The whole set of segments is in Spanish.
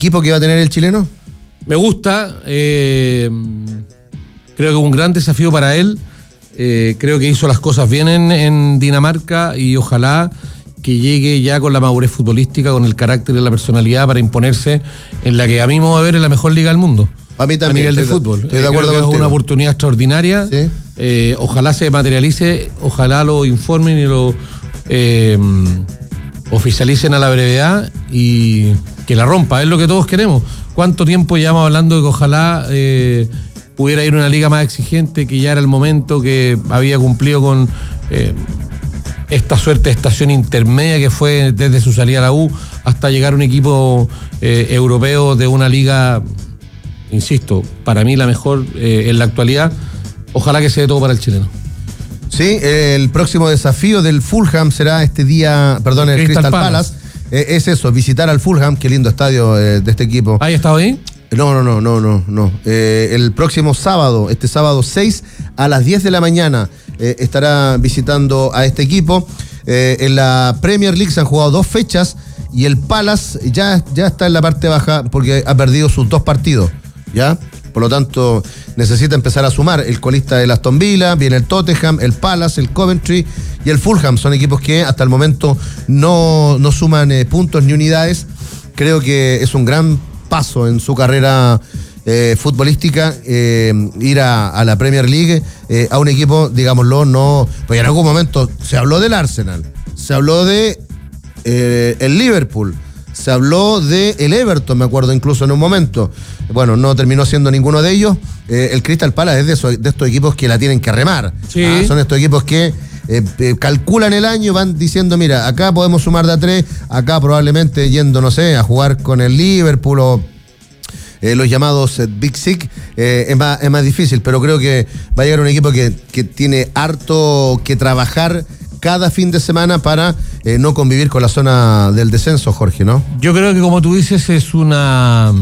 equipo que va a tener el chileno? Me gusta, creo que es un gran desafío para él. Creo que hizo las cosas bien en Dinamarca y ojalá que llegue ya con la madurez futbolística, con el carácter y la personalidad para imponerse en la que a mí me va a ver en la mejor liga del mundo. A mí también. A nivel de fútbol. Estoy de acuerdo contigo. Es una oportunidad extraordinaria. ¿Sí? Ojalá se materialice, ojalá lo informen y lo oficialicen a la brevedad y que la rompa, es lo que todos queremos. ¿Cuánto tiempo llevamos hablando de que ojalá pudiera ir a una liga más exigente, que ya era el momento, que había cumplido con esta suerte de estación intermedia que fue desde su salida a la U hasta llegar a un equipo europeo de una liga, insisto, para mí la mejor en la actualidad? Ojalá que se dé todo para el chileno. Sí, el próximo desafío del Fulham será el Crystal Palace. Es eso, visitar al Fulham, qué lindo estadio de este equipo. ¿Has estado ahí? No. El próximo sábado, este sábado 6 a las 10 de la mañana, estará visitando a este equipo. En la Premier League se han jugado 2 fechas y el Palace ya está en la parte baja porque ha perdido sus 2 partidos, ¿ya? Por lo tanto, necesita empezar a sumar. El colista del Aston Villa, viene el Tottenham, el Palace, el Coventry y el Fulham. Son equipos que hasta el momento no suman puntos ni unidades. Creo que es un gran paso en su carrera futbolística ir a la Premier League, a un equipo, digámoslo, no... Porque en algún momento se habló del Arsenal, se habló de el Liverpool, se habló de el Everton, me acuerdo incluso en un momento. Bueno, no terminó siendo ninguno de ellos. El Crystal Palace es de estos equipos que la tienen que remar. Sí. Son estos equipos que calculan el año, van diciendo, mira, acá podemos sumar de a 3, acá probablemente yendo, no sé, a jugar con el Liverpool o los llamados Big Six, es más difícil, pero creo que va a llegar un equipo que tiene harto que trabajar cada fin de semana para no convivir con la zona del descenso, Jorge, ¿no? Yo creo que, como tú dices, es una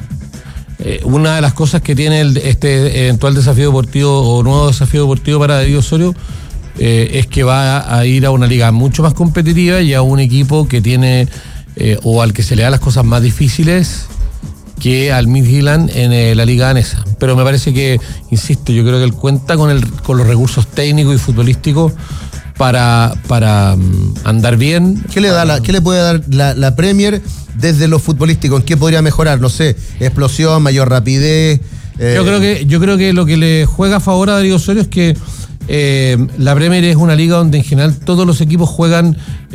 de las cosas que tiene este eventual desafío deportivo o nuevo desafío deportivo para Darío Osorio, es que va a ir a una liga mucho más competitiva y a un equipo que tiene o al que se le da las cosas más difíciles que al Midtjylland en la liga danesa. Pero me parece que, insisto, yo creo que él cuenta con los recursos técnicos y futbolísticos para andar bien. ¿Qué le puede dar la Premier desde lo futbolístico? ¿En qué podría mejorar? No sé, explosión, mayor rapidez. Yo creo que lo que le juega a favor a Darío Osorio es que la Premier es una liga donde en general todos los equipos juegan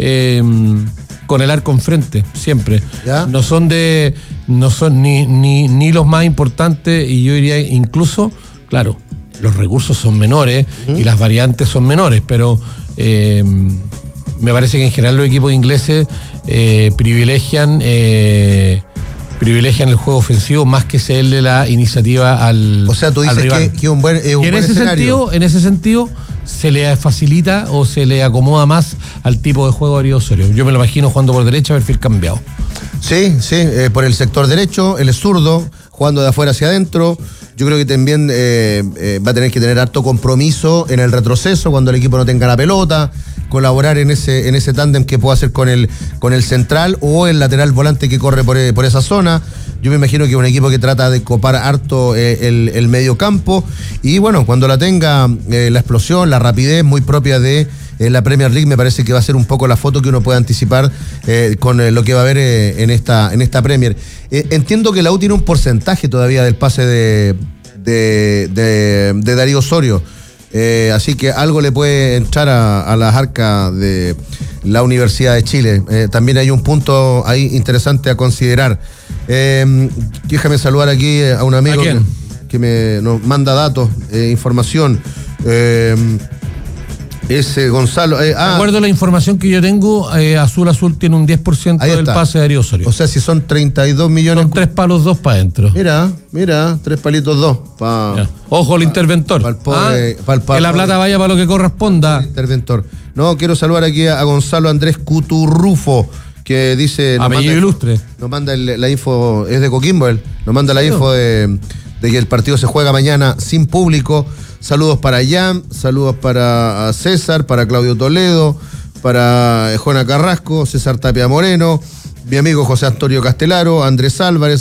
con el arco enfrente, siempre. ¿Ya? No son ni los más importantes, y yo diría incluso, claro, los recursos son menores y las variantes son menores, pero me parece que en general los equipos ingleses privilegian el juego ofensivo más que cederle la iniciativa al O sea, tú dices que es un buen escenario. En ese sentido se le facilita o se le acomoda más al tipo de juego de Darío Osorio. Yo me lo imagino jugando por derecha, perfil cambiado. Sí, por el sector derecho, él es zurdo, jugando de afuera hacia adentro. Yo creo que también va a tener que tener harto compromiso en el retroceso cuando el equipo no tenga la pelota, colaborar en ese tándem que pueda hacer con el central o el lateral volante que corre por esa zona. Yo me imagino que es un equipo que trata de copar harto el medio campo y bueno, cuando la tenga la explosión, la rapidez muy propia de la Premier League, me parece que va a ser un poco la foto que uno puede anticipar con lo que va a haber en esta Premier. Entiendo que la U tiene un porcentaje todavía del pase de Darío Osorio, así que algo le puede entrar a las arcas de la Universidad de Chile. También hay un punto ahí interesante a considerar. Déjame saludar aquí a un amigo que nos manda datos, información. Ese Gonzalo. De acuerdo a la información que yo tengo, Azul tiene un 10% del pase de Darío Osorio. O sea, si son 32 millones. Son 3 palos, 2 para adentro. Mira, 3 palitos, 2. Ojo el interventor. Que la plata vaya para lo que corresponda. Interventor. No, quiero saludar aquí a Gonzalo Andrés Cuturrufo, que dice. Apellido ilustre. Nos manda la info, es de Coquimbo él. Nos manda la info de que el partido se juega mañana sin público. Saludos para Jan, saludos para César, para Claudio Toledo, para Juana Carrasco, César Tapia Moreno, mi amigo José Antonio Castelaro, Andrés Álvarez,